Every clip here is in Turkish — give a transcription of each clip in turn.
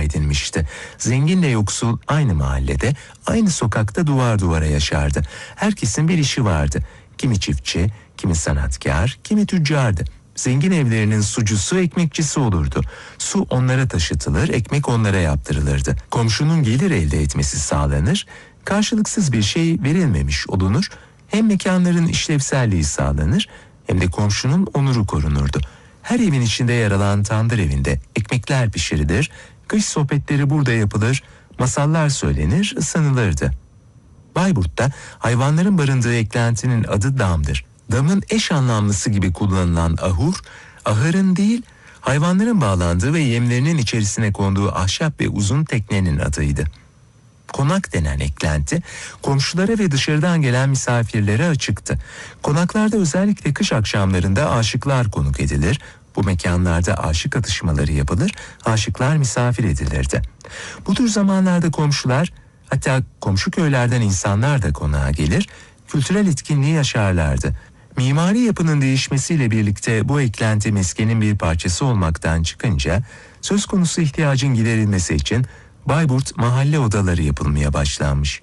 edinmişti. Zenginle yoksul aynı mahallede, aynı sokakta duvar duvara yaşardı. Herkesin bir işi vardı. Kimi çiftçi, kimi sanatkar, kimi tüccardı. Zengin evlerinin sucusu, ekmekçisi olurdu. Su onlara taşıtılır, ekmek onlara yaptırılırdı. Komşunun gelir elde etmesi sağlanır, karşılıksız bir şey verilmemiş olunur. Hem mekanların işlevselliği sağlanır, hem de komşunun onuru korunurdu. Her evin içinde yer alan tandır evinde ekmekler pişirilir, kış sohbetleri burada yapılır, masallar söylenir, ısınılırdı. Bayburt'ta hayvanların barındığı eklentinin adı damdır. Damın eş anlamlısı gibi kullanılan ahur, ahırın değil, hayvanların bağlandığı ve yemlerinin içerisine konduğu ahşap ve uzun teknenin adıydı. Konak denen eklenti, komşulara ve dışarıdan gelen misafirlere açıktı. Konaklarda özellikle kış akşamlarında aşıklar konuk edilir, bu mekanlarda aşık atışmaları yapılır, aşıklar misafir edilirdi. Bu tür zamanlarda komşular, hatta komşu köylerden insanlar da konağa gelir, kültürel etkinliği yaşarlardı. Mimari yapının değişmesiyle birlikte bu eklenti meskenin bir parçası olmaktan çıkınca, söz konusu ihtiyacın giderilmesi için Bayburt mahalle odaları yapılmaya başlanmış.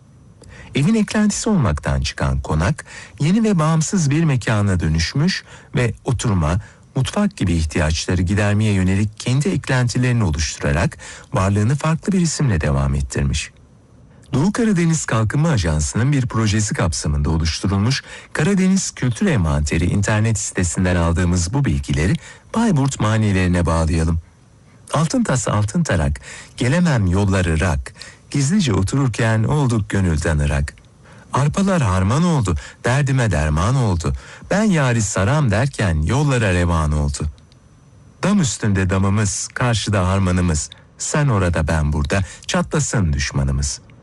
Evin eklentisi olmaktan çıkan konak, yeni ve bağımsız bir mekana dönüşmüş ve oturma, mutfak gibi ihtiyaçları gidermeye yönelik kendi eklentilerini oluşturarak varlığını farklı bir isimle devam ettirmiş. Doğu Karadeniz Kalkınma Ajansı'nın bir projesi kapsamında oluşturulmuş Karadeniz Kültür Envanteri internet sitesinden aldığımız bu bilgileri Bayburt manilerine bağlayalım. Altın tas altın tarak, gelemem yolları rak, gizlice otururken olduk gönülden ırak. Arpalar harman oldu, derdime derman oldu, ben yâri saram derken yollara revan oldu. Dam üstünde damımız, karşıda harmanımız, sen orada ben burada, çatlasın düşmanımız.